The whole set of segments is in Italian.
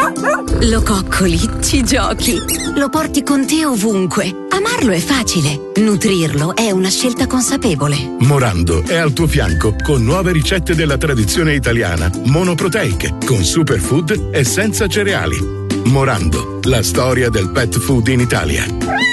Lo coccoli, ci giochi, lo porti con te ovunque. Amarlo è facile, nutrirlo è una scelta consapevole. Morando è al tuo fianco con nuove ricette della tradizione italiana, monoproteiche, con superfood e senza cereali. Morando, la storia del pet food in Italia.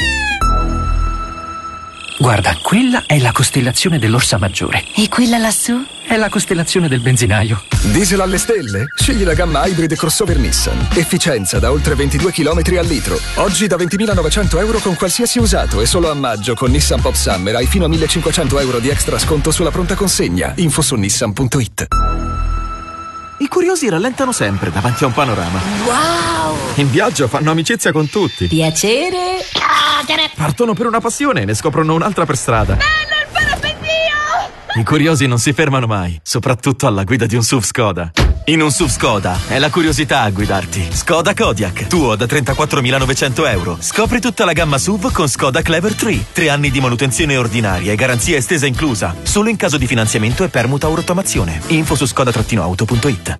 Guarda, quella è la costellazione dell'Orsa Maggiore. E quella lassù? È la costellazione del benzinaio. Diesel alle stelle? Scegli la gamma Hybrid crossover Nissan. Efficienza da oltre 22 km al litro. Oggi da 20.900 euro con qualsiasi usato e solo a maggio con Nissan Pop Summer hai fino a 1.500 euro di extra sconto sulla pronta consegna. Info su nissan.it. I curiosi rallentano sempre davanti a un panorama. Wow! In viaggio fanno amicizia con tutti. Piacere. Partono per una passione e ne scoprono un'altra per strada. Bello il parapendio! I curiosi non si fermano mai, soprattutto alla guida di un SUV Skoda. In un SUV Skoda è la curiosità a guidarti. Skoda Kodiaq, tuo da 34.900 euro. Scopri tutta la gamma SUV con Skoda Clever 3. 3 anni di manutenzione ordinaria e garanzia estesa inclusa. Solo in caso di finanziamento e permuta o rottamazione. Info su skoda-auto.it.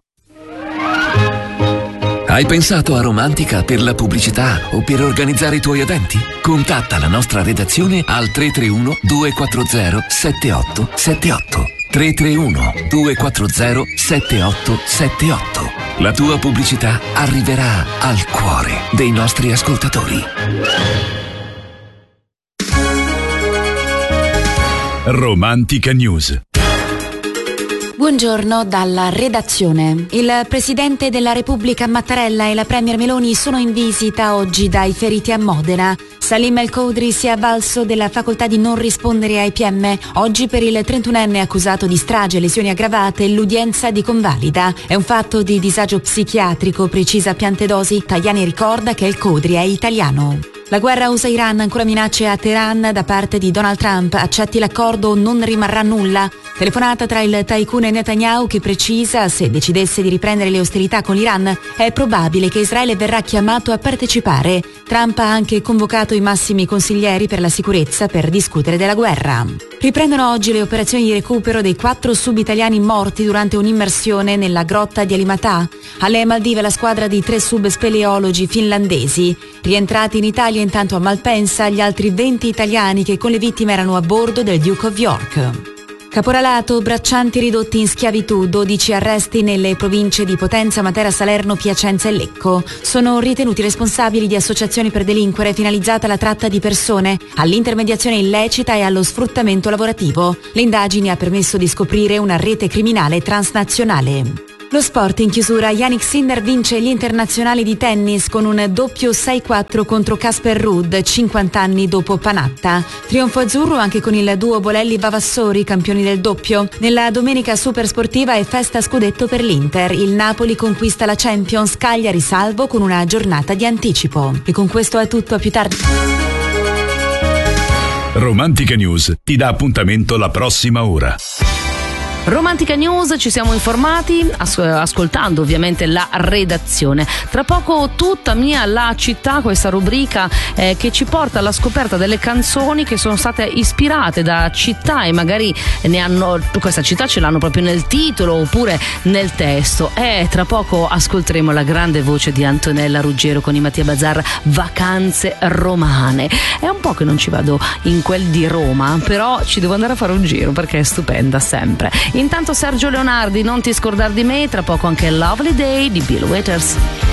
Hai pensato a Romantica per la pubblicità o per organizzare i tuoi eventi? Contatta la nostra redazione al 331 240 7878. 331 240 7878. La tua pubblicità arriverà al cuore dei nostri ascoltatori. Romantica News. Buongiorno dalla redazione. Il Presidente della Repubblica Mattarella e la Premier Meloni sono in visita oggi dai feriti a Modena. Salim El Khodri si è avvalso della facoltà di non rispondere ai PM. Oggi per il 31enne accusato di strage e lesioni aggravate l'udienza di convalida. È un fatto di disagio psichiatrico, precisa Piantedosi. Tajani ricorda che El Khodri è italiano. La guerra USA-Iran, ancora minacce a Teheran da parte di Donald Trump. Accetti l'accordo o non rimarrà nulla. Telefonata tra il tycoon e Netanyahu che precisa, se decidesse di riprendere le ostilità con l'Iran, è probabile che Israele verrà chiamato a partecipare. Trump ha anche convocato i massimi consiglieri per la sicurezza per discutere della guerra. Riprendono oggi le operazioni di recupero dei 4 sub-italiani morti durante un'immersione nella grotta di Alimatà. Alle Maldive la squadra di 3 sub-speleologi finlandesi. Rientrati in Italia intanto a Malpensa gli altri 20 italiani che con le vittime erano a bordo del Duke of York. Caporalato, braccianti ridotti in schiavitù, 12 arresti nelle province di Potenza, Matera, Salerno, Piacenza e Lecco. Sono ritenuti responsabili di associazioni per delinquere finalizzate alla tratta di persone, all'intermediazione illecita e allo sfruttamento lavorativo. Le indagini ha permesso di scoprire una rete criminale transnazionale. Lo sport in chiusura, Jannik Sinner vince gli internazionali di tennis con un doppio 6-4 contro Casper Ruud, 50 anni dopo Panatta. Trionfo azzurro anche con il duo Bolelli-Vavassori, campioni del doppio. Nella domenica super sportiva è festa scudetto per l'Inter. Il Napoli conquista la Champions, Cagliari salvo con una giornata di anticipo. E con questo è tutto, a più tardi. Romantica News ti dà appuntamento la prossima ora. Romantica News, ci siamo informati ascoltando ovviamente la redazione. Tra poco tutta mia la città, questa rubrica che ci porta alla scoperta delle canzoni che sono state ispirate da città e magari questa città ce l'hanno proprio nel titolo oppure nel testo. E tra poco ascolteremo la grande voce di Antonella Ruggero con i Mattia Bazar, Vacanze romane. È un po' che non ci vado in quel di Roma, però ci devo andare a fare un giro perché è stupenda sempre. Intanto Sergio Leonardi, non ti scordar di me, tra poco anche Lovely Day di Bill Withers.